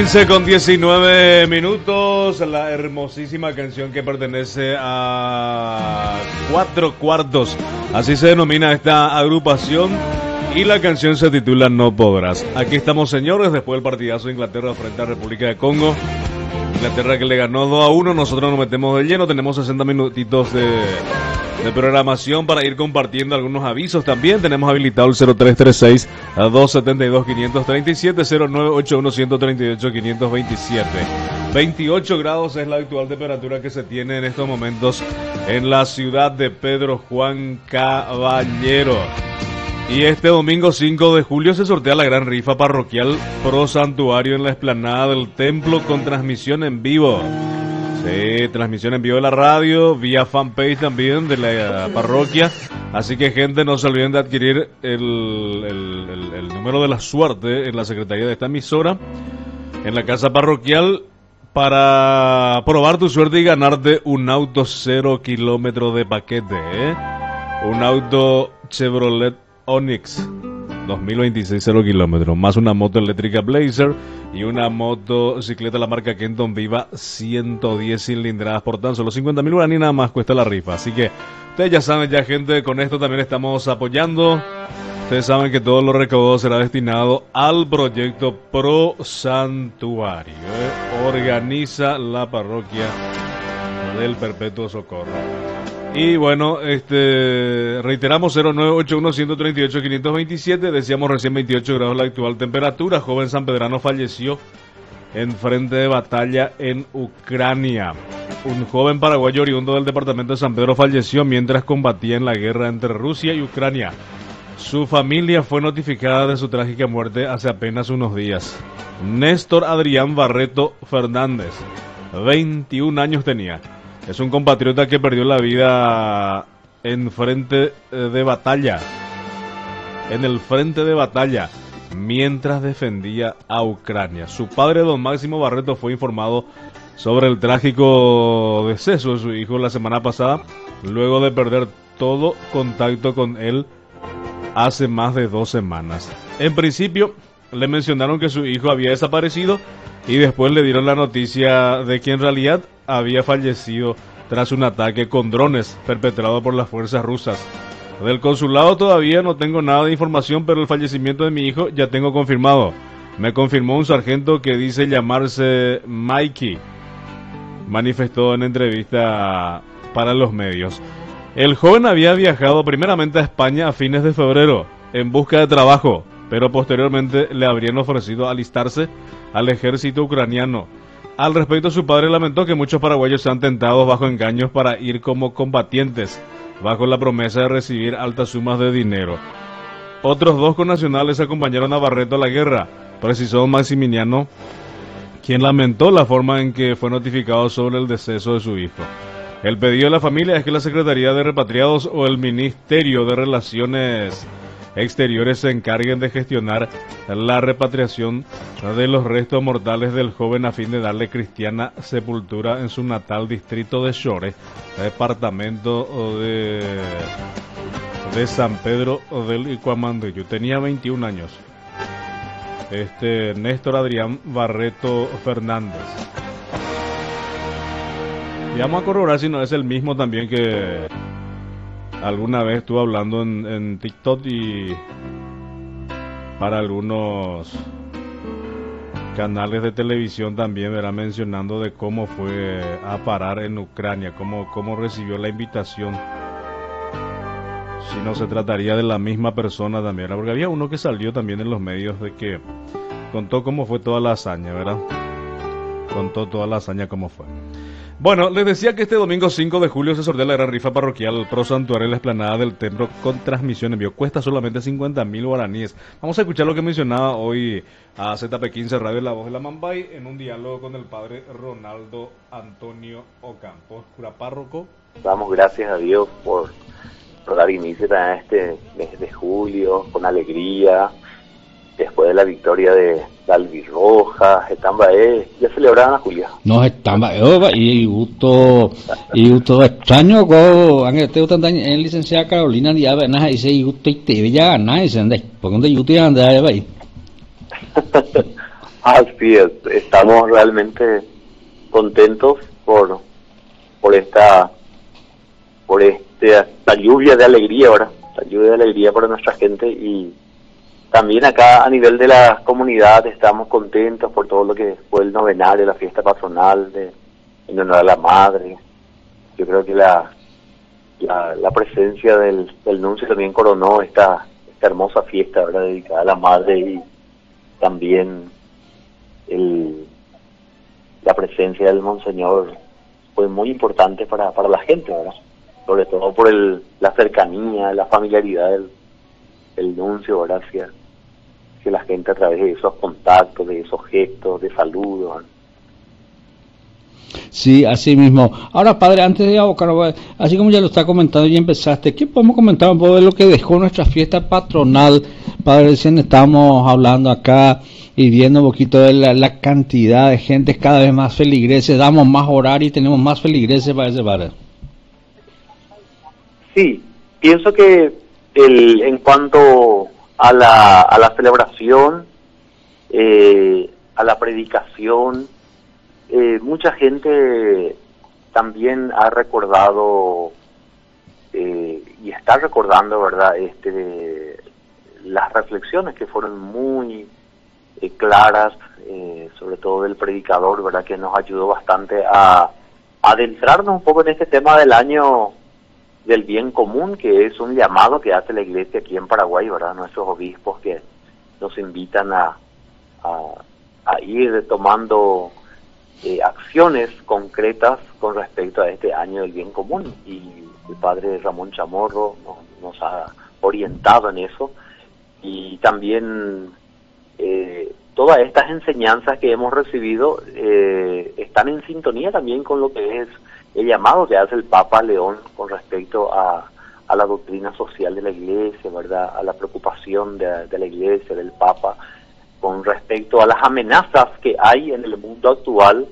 15:19, la hermosísima canción que pertenece a Cuatro Cuartos, así se denomina esta agrupación, y la canción se titula No Podrás. Aquí estamos, señores, después del partidazo de Inglaterra frente a República de Congo. Inglaterra que le ganó 2-1, nosotros nos metemos de lleno, tenemos 60 minutitos de programación para ir compartiendo algunos avisos. También tenemos habilitado el 0336 a 272 537, 0981 138 527. 28 grados es la actual temperatura que se tiene en estos momentos en la ciudad de Pedro Juan Caballero. Y este domingo 5 de julio se sortea la gran rifa parroquial Pro Santuario en la explanada del templo con transmisión en vivo. Sí, transmisión en vivo de la radio, vía fanpage también de la parroquia. Así que, gente, no se olviden de adquirir el número de la suerte en la secretaría de esta emisora, en la casa parroquial, para probar tu suerte y ganarte un auto 0 kilómetros de paquete, ¿eh? Un auto Chevrolet Onix 2026 0 kilómetros, más una moto eléctrica Blazer y una motocicleta de la marca Kenton Viva 110 cilindradas por tan solo 50.000 guaraní, nada más cuesta la rifa. Así que ustedes ya saben, ya, gente, con esto también estamos apoyando. Ustedes saben que todo lo recaudado será destinado al proyecto Pro Santuario, organiza la parroquia del Perpetuo Socorro. Y bueno, reiteramos 0981 138 527. Decíamos recién 28 grados la actual temperatura. Joven sanpedrano falleció en frente de batalla en Ucrania. Un joven paraguayo oriundo del departamento de San Pedro falleció mientras combatía en la guerra entre Rusia y Ucrania. Su familia fue notificada de su trágica muerte hace apenas unos días. Néstor Adrián Barreto Fernández, 21 años tenía. Es un compatriota que perdió la vida en frente de batalla. En el frente de batalla, mientras defendía a Ucrania. Su padre, don Máximo Barreto, fue informado sobre el trágico deceso de su hijo la semana pasada, luego de perder todo contacto con él hace más de 2 semanas. En principio, le mencionaron que su hijo había desaparecido y después le dieron la noticia de que en realidad había fallecido tras un ataque con drones perpetrado por las fuerzas rusas. Del consulado todavía no tengo nada de información, pero el fallecimiento de mi hijo ya tengo confirmado. Me confirmó un sargento que dice llamarse Mikey, manifestó en entrevista para los medios. El joven había viajado primeramente a España a fines de febrero en busca de trabajo, pero posteriormente le habrían ofrecido alistarse al ejército ucraniano. Al respecto, su padre lamentó que muchos paraguayos sean tentados bajo engaños para ir como combatientes, bajo la promesa de recibir altas sumas de dinero. Otros 2 connacionales acompañaron a Barreto a la guerra, precisó Maximiliano, quien lamentó la forma en que fue notificado sobre el deceso de su hijo. El pedido de la familia es que la Secretaría de Repatriados o el Ministerio de Relaciones Exteriores se encarguen de gestionar la repatriación de los restos mortales del joven a fin de darle cristiana sepultura en su natal distrito de Chore, departamento de San Pedro del Icuamanduyu. Tenía 21 años. Néstor Adrián Barreto Fernández. Y vamos a corroborar si no es el mismo también que alguna vez estuve hablando en TikTok y para algunos canales de televisión también, verá, mencionando de cómo fue a parar en Ucrania, cómo recibió la invitación. Si no se trataría de la misma persona también, ¿verdad? Porque había uno que salió también en los medios de que contó cómo fue toda la hazaña, ¿verdad? Contó toda la hazaña cómo fue. Bueno, les decía que este domingo 5 de julio se sortea la gran rifa parroquial Pro Santuario en la explanada del templo con transmisión en vivo. Cuesta solamente 50.000 guaraníes. Vamos a escuchar lo que mencionaba hoy a ZP15 Radio La Voz de la Mambay en un diálogo con el padre Ronaldo Antonio Ocampo, cura párroco. Damos gracias a Dios por dar inicio a este mes de julio con alegría. Después de la victoria de Albirroja, Estambaé, ya celebraban a Julia. No, Estambaé, y gusto extraño, en licenciada Carolina, ya ven, y se gusto y te ya, nice, porque donde yo te anda ahí. Así es, estamos realmente contentos por esta esta lluvia de alegría ahora, la lluvia de alegría para nuestra gente, y también acá a nivel de la comunidad estamos contentos por todo lo que fue el novenario, la fiesta patronal en honor a la madre. Yo creo que la presencia del nuncio también coronó esta hermosa fiesta, ¿verdad?, dedicada a la madre, y también la presencia del monseñor fue muy importante para la gente, ¿verdad?, sobre todo por la cercanía, la familiaridad del nuncio, ¿verdad?, hacia la gente a través de esos contactos, de esos gestos, de saludos, ¿verdad? Sí, así mismo. Ahora, padre, antes de abocar, así como ya lo está comentando y empezaste, ¿qué podemos comentar un poco de lo que dejó nuestra fiesta patronal? Padre, recién estábamos hablando acá y viendo un poquito de la cantidad de gente cada vez más feligreses, damos más horario y tenemos más feligreses para ese padre. Sí, pienso que en cuanto a la celebración, a la predicación, mucha gente también ha recordado y está recordando, ¿verdad?, las reflexiones que fueron muy claras, sobre todo del predicador, ¿verdad?, que nos ayudó bastante a adentrarnos un poco en este tema del año del bien común, que es un llamado que hace la Iglesia aquí en Paraguay, ¿verdad?, nuestros obispos que nos invitan a ir tomando acciones concretas con respecto a este año del bien común, y el padre Ramón Chamorro nos ha orientado en eso, y también todas estas enseñanzas que hemos recibido están en sintonía también con lo que es el llamado que hace el Papa León con respecto a la doctrina social de la Iglesia, ¿verdad?, a la preocupación de la Iglesia, del Papa, con respecto a las amenazas que hay en el mundo actual,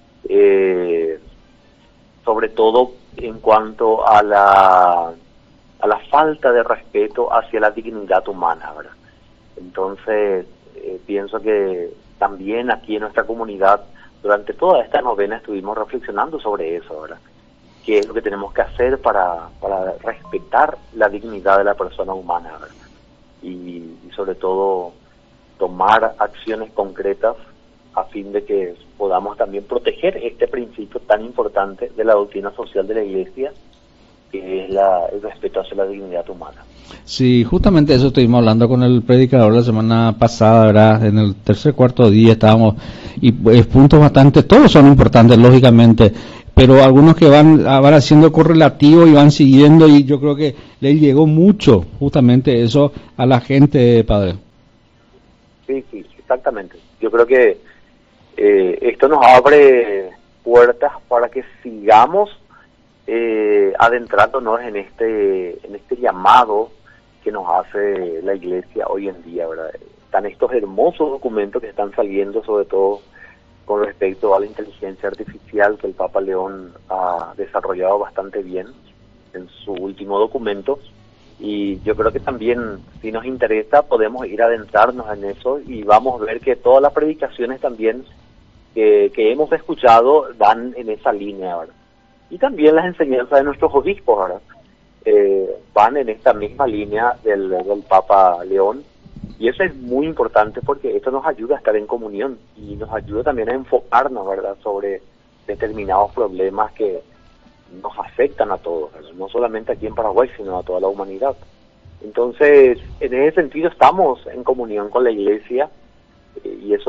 sobre todo en cuanto a la falta de respeto hacia la dignidad humana, ¿verdad? Entonces, pienso que también aquí en nuestra comunidad, durante toda esta novena estuvimos reflexionando sobre eso, ¿verdad?, qué es lo que tenemos que hacer para respetar la dignidad de la persona humana, ¿verdad?, y sobre todo tomar acciones concretas a fin de que podamos también proteger este principio tan importante de la doctrina social de la Iglesia, que es el respeto hacia la dignidad humana. Sí, justamente eso estuvimos hablando con el predicador la semana pasada, ¿verdad? En el tercer cuarto día estábamos, y puntos bastante, todos son importantes, lógicamente, pero algunos que van haciendo correlativo y van siguiendo, y yo creo que le llegó mucho justamente eso a la gente, padre. Sí, exactamente. Yo creo que esto nos abre puertas para que sigamos adentrándonos en este llamado que nos hace la Iglesia hoy en día, ¿verdad? Están estos hermosos documentos que están saliendo, sobre todo con respecto a la inteligencia artificial, que el Papa León ha desarrollado bastante bien en su último documento, y yo creo que también, si nos interesa, podemos ir a adentrarnos en eso, y vamos a ver que todas las predicaciones también que hemos escuchado van en esa línea, ¿verdad? Y también las enseñanzas de nuestros obispos, ¿verdad?, van en esta misma línea del Papa León, y eso es muy importante porque esto nos ayuda a estar en comunión y nos ayuda también a enfocarnos, ¿verdad?, sobre determinados problemas que nos afectan a todos, ¿verdad?, no solamente aquí en Paraguay, sino a toda la humanidad. Entonces, en ese sentido estamos en comunión con la Iglesia, y eso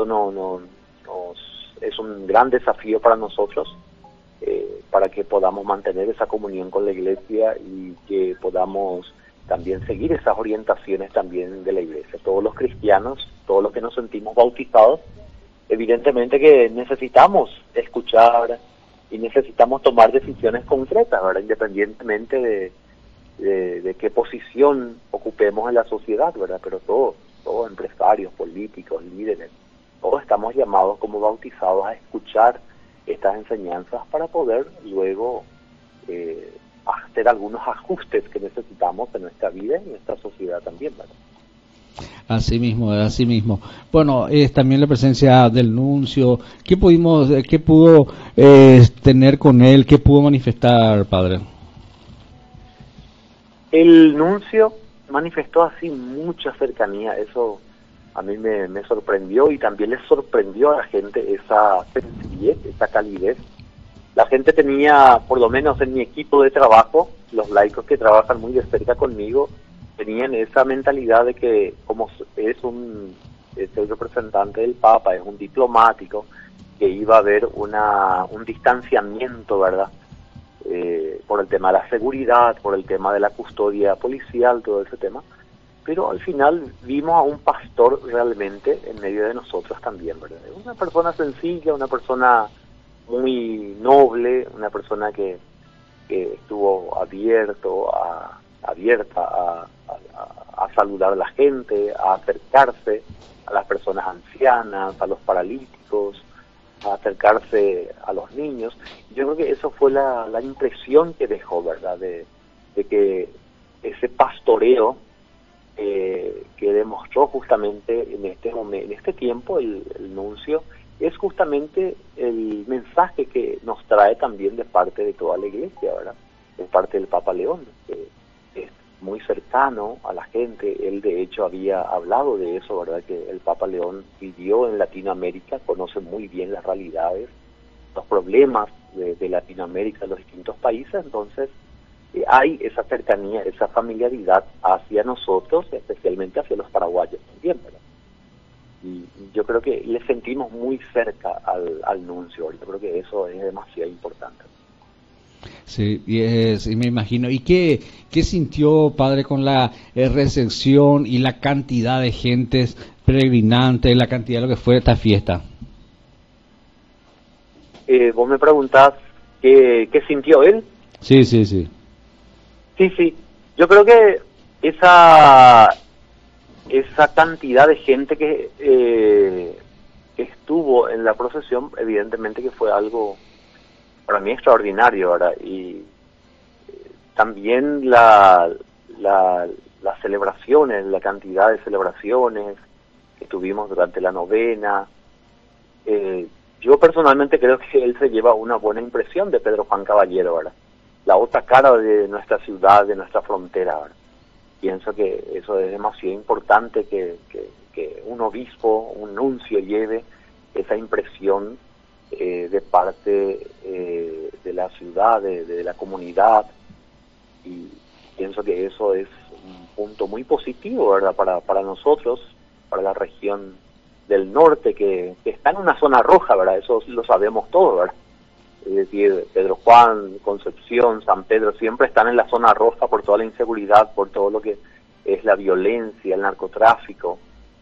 es un gran desafío para nosotros, para que podamos mantener esa comunión con la Iglesia y que podamos también seguir esas orientaciones también de la Iglesia. Todos los cristianos, todos los que nos sentimos bautizados, evidentemente que necesitamos escuchar y necesitamos tomar decisiones concretas, ¿verdad?, independientemente de qué posición ocupemos en la sociedad, ¿verdad?, pero todos empresarios, políticos, líderes, todos estamos llamados como bautizados a escuchar estas enseñanzas para poder luego hacer algunos ajustes que necesitamos en nuestra vida y en nuestra sociedad también, ¿verdad? Así mismo, así mismo. Bueno, es también la presencia del nuncio. Qué pudo tener con él? ¿Qué pudo manifestar, padre? El nuncio manifestó así mucha cercanía, eso a mí me sorprendió y también les sorprendió a la gente esa sencillez, esa calidez. La gente tenía, por lo menos en mi equipo de trabajo, los laicos que trabajan muy de cerca conmigo, tenían esa mentalidad de que como es el representante del Papa, es un diplomático, que iba a haber un distanciamiento, ¿verdad? Por el tema de la seguridad, por el tema de la custodia policial, todo ese tema. Pero al final vimos a un pastor realmente en medio de nosotros también, ¿verdad? Una persona sencilla, una persona muy noble, una persona que estuvo abierta a saludar a la gente, a acercarse a las personas ancianas, a los paralíticos, a acercarse a los niños. Yo creo que eso fue la impresión que dejó, ¿verdad? De que ese pastoreo que demostró justamente en este tiempo el nuncio, es justamente el mensaje que nos trae también de parte de toda la Iglesia, ¿verdad? De parte del Papa León, que es muy cercano a la gente. Él de hecho había hablado de eso, ¿verdad? Que el Papa León vivió en Latinoamérica, conoce muy bien las realidades, los problemas de Latinoamérica, los distintos países. Entonces hay esa cercanía, esa familiaridad hacia nosotros, especialmente hacia los paraguayos también, ¿verdad? Y yo creo que le sentimos muy cerca al nuncio. Yo creo que eso es demasiado importante. Sí, y me imagino. ¿Y qué sintió, padre, con la recepción y la cantidad de gentes peregrinantes, la cantidad de lo que fue esta fiesta? Vos me preguntás qué sintió él. Sí, sí, sí. Sí. Yo creo que esa cantidad de gente que estuvo en la procesión, evidentemente que fue algo para mí extraordinario, ¿verdad? Y también las celebraciones, la cantidad de celebraciones que tuvimos durante la novena. Yo personalmente creo que él se lleva una buena impresión de Pedro Juan Caballero, ¿verdad? La otra cara de nuestra ciudad, de nuestra frontera, ¿verdad? Pienso que eso es demasiado importante, que un obispo, un nuncio lleve esa impresión de parte de la ciudad, de la comunidad, y pienso que eso es un punto muy positivo, ¿verdad? Para nosotros, para la región del norte, que está en una zona roja, ¿verdad? Eso lo sabemos todos, ¿verdad? Es decir, Pedro Juan, Concepción, San Pedro, siempre están en la zona roja por toda la inseguridad, por todo lo que es la violencia, el narcotráfico.